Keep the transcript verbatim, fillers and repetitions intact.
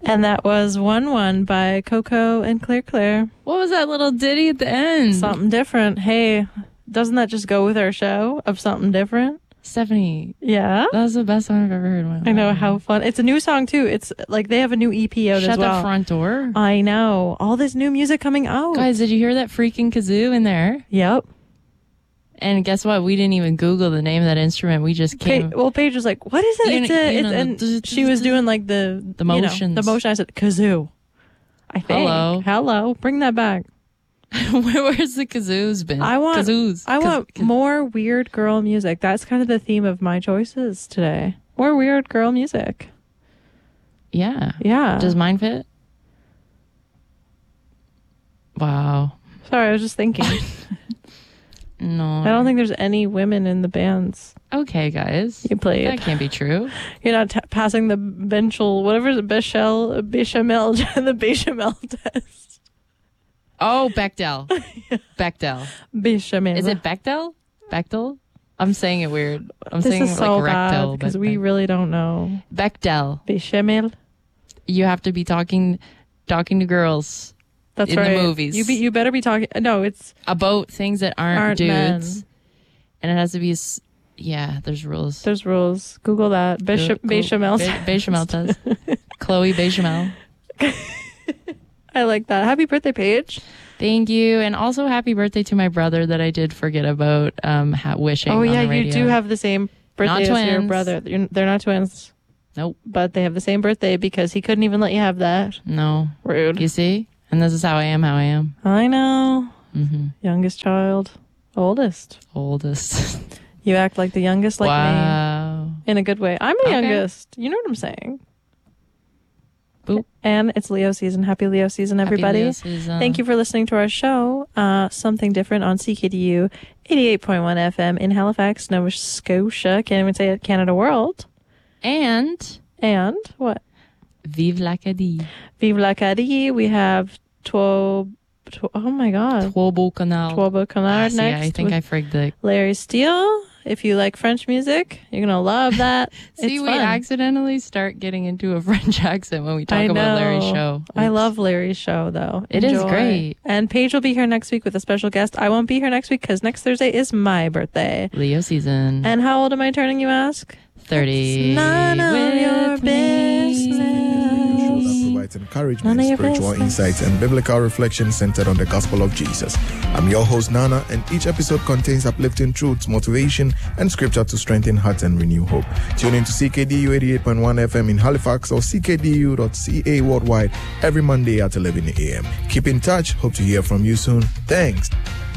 And that was one one by Coco and Claire Claire. What was that little ditty at the end? Something different. Hey, doesn't that just go with our show of something different? Stephanie. Yeah? That was the best song I've ever heard in my life. I know, how fun. It's a new song, too. It's like they have a new E P out Shut as well. the front door. I know. All this new music coming out. Guys, did you hear that freaking kazoo in there? Yep. And guess what? We didn't even Google the name of that instrument. We just came. Pa- well, Paige was like, what is it? You It's know- a, you it's, know, and the- she was doing like the, The you know, motions. the motion. I said, kazoo. I think. Hello. Hello. Bring that back. Where, where's the kazoos been? I want, kazoos. I Kaz- want kaz- more weird girl music. That's kind of the theme of my choices today. More weird girl music. Yeah. Yeah. Does mine fit? Wow. Sorry, I was just thinking. No. I don't think there's any women in the bands Okay, guys. you played. That can't be true. You're not t- passing the benchel, whatever is it, Bechamel, Bechamel, the Bechamel test. Oh, Bechdel. Bechdel. Bechamel. Is it Bechdel? Bechdel? I'm saying it weird. I'm This saying is it so like rectal. bad because but we Bec- really don't know. Bechdel. Bechamel. You have to be talking talking to girls That's in the right. movies. You be, you better be talking. No, it's about things that aren't, Aren't dudes. men. And it has to be, s- yeah, there's rules. there's rules. Google that. Bishop Go- go- Bechamel. Be- Bechamel test. Chloe Bechamel. I like that. Happy birthday, Paige. Thank you. And also happy birthday to my brother that I did forget about um, ha- wishing Oh on yeah, the radio. you do have the same birthday Not as your twins. brother. You're, they're not twins, Nope. but they have the same birthday because he couldn't even let you have that. No. Rude. You see? And this is how I am, how I am. I know. Mm-hmm. Youngest child, oldest. Oldest. You act like the youngest, like me, wow. in a good way. I'm the Okay. youngest. You know what I'm saying? Boop. And it's Leo season. Happy Leo season, everybody. Happy Leo season. Thank you for listening to our show, uh, Something Different on C K D U eighty-eight point one F M in Halifax, Nova Scotia. Can't even say it, Canada World. And And what? Vive l'Acadie. Vive l'Acadie. We have Two, Two oh my God. Trois Canal. Twobo Ah, Canard see, next. I think with I frigged the... Larry Steele. If you like French music, you're going to love that. See, it's we fun. accidentally start getting into a French accent when we talk I about Larry's know. show. I Oops. love Larry's show, though. It is Enjoy. great. And Paige will be here next week with a special guest. I won't be here next week because next Thursday is my birthday. Leo season. And how old am I turning, you ask? thirty. It's none of with your me. business. Show that provides encouragement, None of your spiritual business. insights, and biblical reflection centered on the gospel of Jesus. I'm your host, Nana, and each episode contains uplifting truths, motivation, and scripture to strengthen hearts and renew hope. Tune in to C K D U eighty-eight point one F M in Halifax or c k d u dot c a worldwide every Monday at eleven a.m. Keep in touch. Hope to hear from you soon. Thanks.